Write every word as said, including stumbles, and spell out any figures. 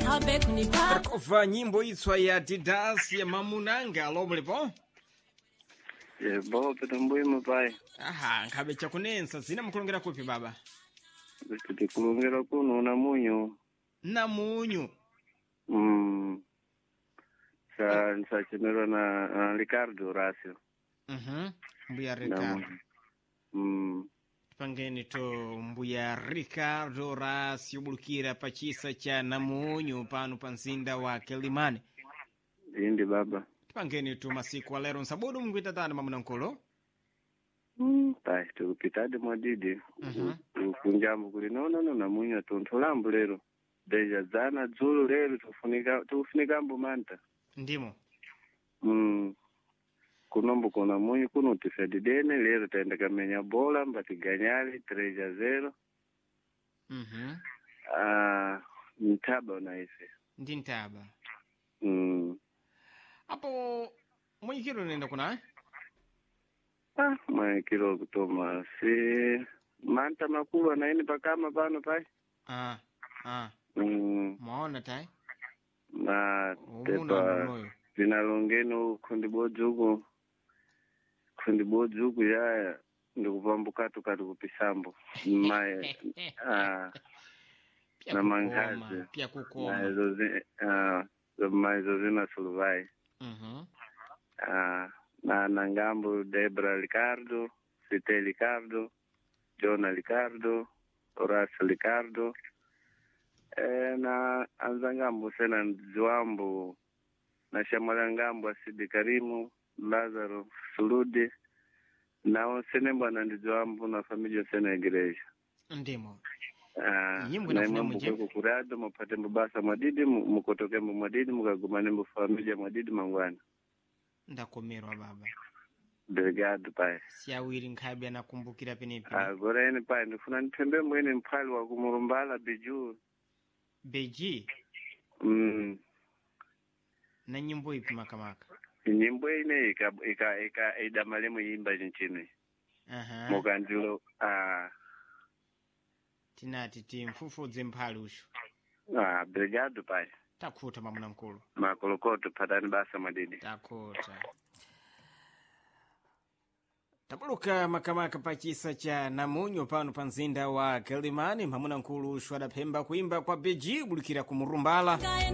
Kuva nyimbo itswa ya Didas ya Mamunanga alo mulipo? Yebo petambuimo pai. Aha, nkabe chakunensa zina mkulongera kupi baba? Kuti kulongera kuno na munyo. Na munyo. Mm. Sa sa chimero na, na Ricardo Horacio. Mhm. Mbuya Ricardo. Mm. Pangeni to mbuya Ricardo Horacio bulukira pachisa cha Namunyo pano panzinda wa Kilimani. Indi baba. Pangeni to masiku alero nsabudu mngwita tani mamuna nkolo? Mm. Pai tukupitade mwadidi. Mhm. Kunjambo kuli no no no Namunyo tontolambu lero. Deja zana dzulu lero tufunika tufunika mbu manta. Ndimo. Mm. Kunombo kuna munyu kuno tifedidene lero taenda kamenya bola mbati ganyali três a zero. Mhm. Ah, ntaba unaisi. Ndi ntaba. Mm. Apo mwenyekiro nenda kuna? Ah, mwenyekiro kutoma si manta makulu anaini pakama pano pai. Ah, ah. Mm. Mwaona tai? Na Umuna tepa ndonoyo. vinalongeno kundi bojuku kundi bojuku ya ndikupambuka tukati kupisambo mae ah Pia na kukoma, mangazi pia na kukoma. hizo zi ah zoma hizo zina suluvai Mhm. ah na na ngambo Debra Ricardo, Cite Ricardo, Jona Ricardo, Horacio Ricardo eh na anzangambo sena nzwambo na shamala ngambo Asidi Karimu, Lazaro Sulude na senemba na ndizwambo na familia sena igreja. Ndimo. Ah, Nyimbo na inafuna mambo mwenjevu. kwa kurado mupate mbasa madidi mukotoke mu madidi mukagumane mu familia madidi mangwana. Ndakomerwa baba. Delegado pai. Siawiri nkhabi anakumbukira penepi. Ah, gora ene pai ndifuna nitembe mwene mphali wa kumurumbala biju. Beji Mm. na nyimbo ipi makamaka. Nyimbo ine ika ika ika idamale muyimba nchini. Aha. Mugandilo ah Tinati timfufudze mphali usho. ah delegado pai. Takuta mamuna nkulu. Makolokoto patani basa madidi. Takuta. Tabuluka makamaka pachisa cha Namunyo pano panzinda wa Kilimani mamuna nkulu shwada pemba kuimba kwa Beji bulikira kumurumbala.